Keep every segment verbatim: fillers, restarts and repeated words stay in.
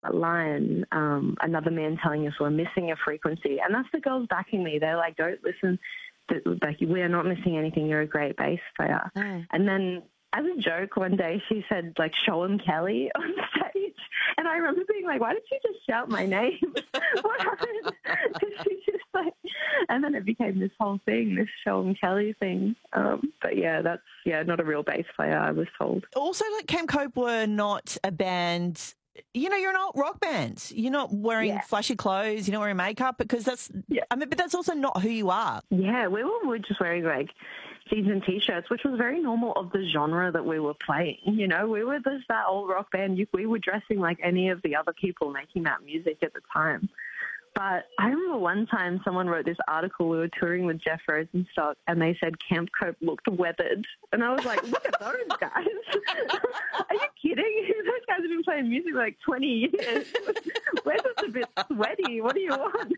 line, um, another man telling us we're missing a frequency. And that's the girls backing me. They're like, don't listen. To, like, we're not missing anything. You're a great bass player. Mm. And then as a joke one day, she said, like, show him Kelly on stage. And I remember being like, why did she just shout my name? What happened? She just like, and then it became this whole thing, this show him Kelly thing. Um, but yeah, that's, yeah, not a real bass player, I was told. Also, like, Camp Cope were not a band. You know, you're an alt rock band. You're not wearing yeah. flashy clothes. You're not wearing makeup because that's, yeah. I mean, but that's also not who you are. Yeah, we were, we were just wearing like jeans and t-shirts, which was very normal of the genre that we were playing. You know, we were just that alt rock band. We were dressing like any of the other people making that music at the time. But I remember one time someone wrote this article, we were touring with Jeff Rosenstock, and they said Camp Cope looked weathered. And I was like, look at those guys. Are you kidding? Those guys have been playing music for like twenty years. Weather's a bit sweaty. What do you want?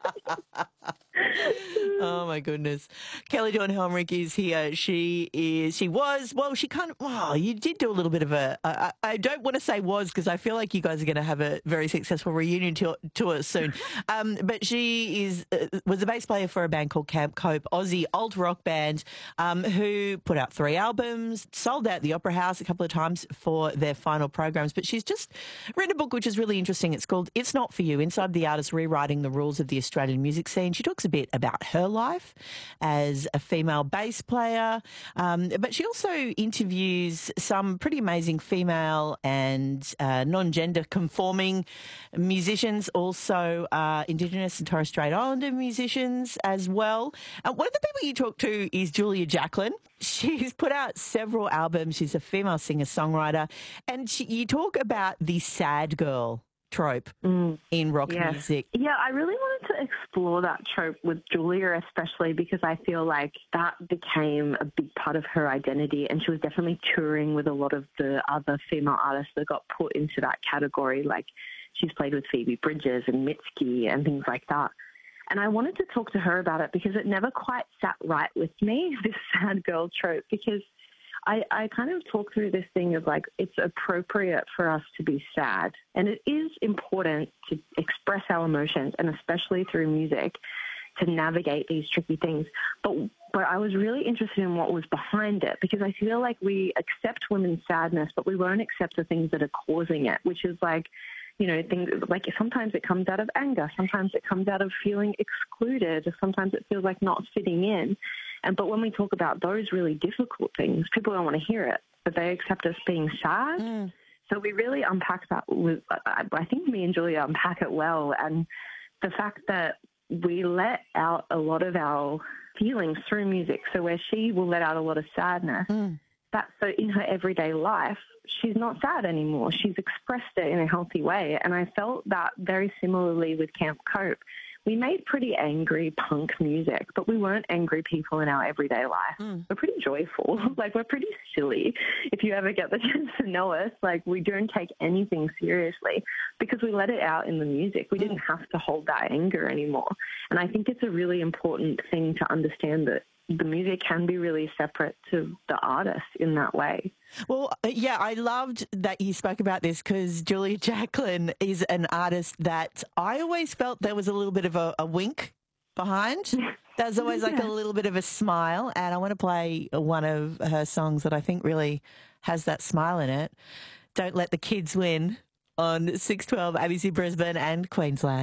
Oh, my goodness. Kelly Dawn Helmrich is here. She is, she was, well, she kind of, well, you did do a little bit of a, I, I don't want to say was because I feel like you guys are going to have a very successful reunion tour, tour soon. Um, but she is uh, was a bass player for a band called Camp Cope, Aussie alt rock band, um, who put out three albums, sold out the Opera House a couple of times for their final programs. But she's just written a book which is really interesting. It's called It's Not For You, Inside the Artist Rewriting the Rules of the Australian Music Scene. She talks a bit about her life as a female bass player, um, but she also interviews some pretty amazing female and uh, non-gender conforming musicians, also uh, Indigenous and Torres Strait Islander musicians as well. Uh, one of the people you talk to is Julia Jacklin. She's put out several albums. She's a female singer-songwriter, and she, you talk about the sad girl trope mm. in rock yes. music. Yeah, I really wanted to explore that trope with Julia, especially because I feel like that became a big part of her identity, and she was definitely touring with a lot of the other female artists that got put into that category. Like, she's played with Phoebe Bridgers and Mitski and things like that. And I wanted to talk to her about it because it never quite sat right with me, this sad girl trope, because I, I kind of talk through this thing of like, it's appropriate for us to be sad. And it is important to express our emotions, and especially through music, to navigate these tricky things. But but I was really interested in what was behind it, because I feel like we accept women's sadness, but we won't accept the things that are causing it, which is like, you know, things like sometimes it comes out of anger, sometimes it comes out of feeling excluded, sometimes it feels like not fitting in. And but when we talk about those really difficult things, people don't want to hear it, but they accept us being sad. Mm. So we really unpack that with, I think me and Julia unpack it well. And the fact that we let out a lot of our feelings through music. So where she will let out a lot of sadness, mm. that so in her everyday life, she's not sad anymore. She's expressed it in a healthy way. And I felt that very similarly with Camp Cope. We made pretty angry punk music, but we weren't angry people in our everyday life. Mm. We're pretty joyful. Like, we're pretty silly. If you ever get the chance to know us, like, we don't take anything seriously because we let it out in the music. We mm. didn't have to hold that anger anymore. And I think it's a really important thing to understand that the music can be really separate to the artist in that way. Well, yeah, I loved that you spoke about this because Julia Jacklin is an artist that I always felt there was a little bit of a, a wink behind. There's always like yeah. a little bit of a smile, and I want to play one of her songs that I think really has that smile in it. Don't Let the Kids Win on six twelve A B C Brisbane and Queensland.